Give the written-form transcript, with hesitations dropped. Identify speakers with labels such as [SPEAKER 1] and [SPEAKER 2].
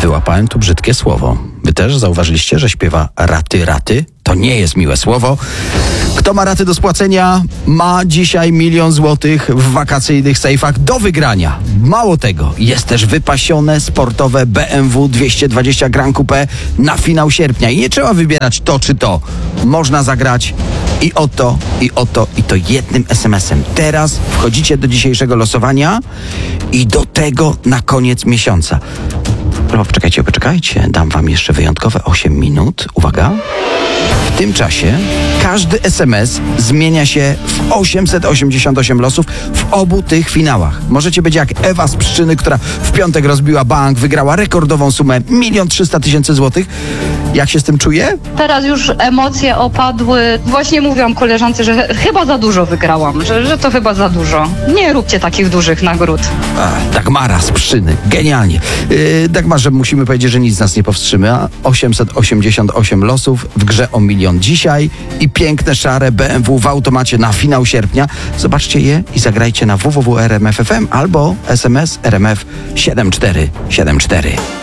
[SPEAKER 1] Wyłapałem tu brzydkie słowo. Wy też zauważyliście, że śpiewa raty, raty? To nie jest miłe słowo. Kto ma raty do spłacenia, ma dzisiaj 1 000 000 złotych w wakacyjnych sejfach do wygrania. Mało tego, jest też wypasione sportowe BMW 220 Grand Coupe na finał sierpnia. I nie trzeba wybierać to czy to. Można zagrać i o to, i o to, i to jednym SMS-em. Teraz wchodzicie do dzisiejszego losowania i do tego na koniec miesiąca. Poczekajcie, dam wam jeszcze wyjątkowe 8 minut. Uwaga. W tym czasie każdy SMS zmienia się w 888 losów w obu tych finałach. Możecie być jak Ewa z Pszczyny, która w piątek rozbiła bank, wygrała rekordową sumę 1 300 000 złotych. Jak się z tym czuje?
[SPEAKER 2] Teraz już emocje opadły. Właśnie mówiłam koleżance, że chyba za dużo wygrałam, że to chyba za dużo. Nie róbcie takich dużych nagród.
[SPEAKER 1] Dagmara z Pszczyny. Genialnie. Dagmarze, musimy powiedzieć, że nic nas nie powstrzyma. 888 losów w grze o 1 000 000 dzisiaj i piękne, szare BMW w automacie na finał sierpnia. Zobaczcie je i zagrajcie na www.rmf.fm albo SMS RMF 7474.